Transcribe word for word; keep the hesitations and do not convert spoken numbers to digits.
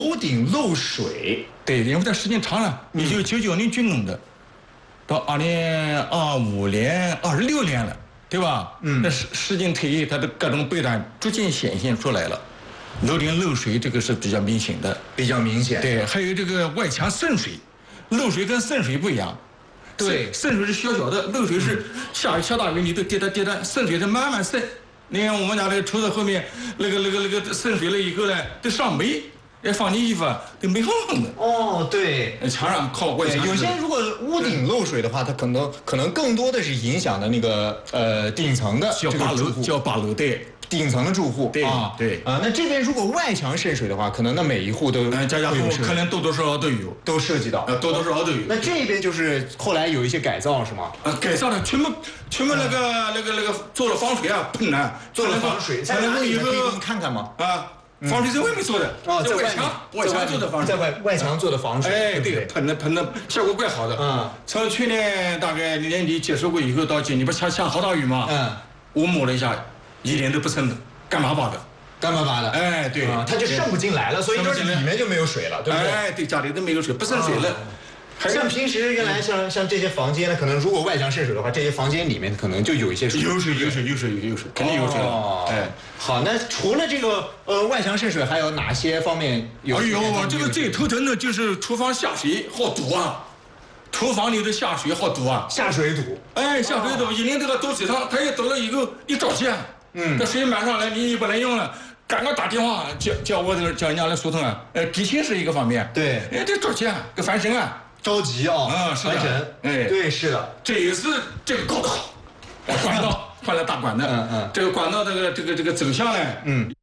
屋顶漏水， 对，因为它时间长了，一九九九年竣工的，到二零二五年、二十六年了，对吧？嗯，那时时间推移，它的各种背段逐渐显现出来了。楼顶漏水这个是比较明显的， 比较明显。 对，还有这个外墙渗水，漏水跟渗水不一样。 对， 渗水是小小的，漏水是下下大雨你都滴答滴答，渗水是慢慢渗。你看我们家那个厨子后面那个那个那个渗水了以后呢，都上煤，要放你衣服都煤烘烘的。 哦，对， 墙上靠外墙。 有些如果屋顶漏水的话，它可能可能更多的是影响的那个呃顶层的叫八楼，叫八楼对。 顶层的住户对啊， 对啊，那这边如果外墙渗水的话，可能那每一户都嗯，家家户户可能多多少少都有， 都涉及到， 呃，多多少少都有。 那这边就是后来有一些改造是吗？ 呃，改造的全部全部那个那个那个做了防水啊，喷啊， 做了防水，在哪里可以给我们看看吗？ 啊，防水在外面做的， 哦，在外墙外墙做的防水， 在外外墙做的防水， 哎，对，喷的喷的效果怪好的。嗯，从去年大概年底结束过以后到今年不下下好大雨嘛，嗯，我摸了一下，一点都不渗的。干巴巴的， 干巴巴的， 哎，对， 啊、它就渗不进来了，所以说里面就没有水了，对不对？ 哎，对，家里都没有水，不渗水了。 啊、像平时原来像像这些房间呢，可能如果外墙渗水的话，这些房间里面可能就有一些水， 有水有水有水有水，肯定有水了。 哦，哎，好，那除了这个呃外墙渗水，还有哪些方面有？ 哎呦，这个最头疼的就是厨房下水好堵啊。厨房里的下水好堵啊， 下水堵， 哎，下水堵，一拎这个堵水汤，它一堵了以后，你着急啊。嗯，这水满上来，你不能用了，赶快打电话叫叫我这个叫人家来疏通啊。呃，给钱是一个方面， 对， 哎，这着急啊，这翻身啊， 着急啊， 嗯，是的， 翻身， 哎， 对，是的， 这一次这个搞的好，管道换了大管道，嗯嗯，这个管道这个这个这个走向呢，嗯。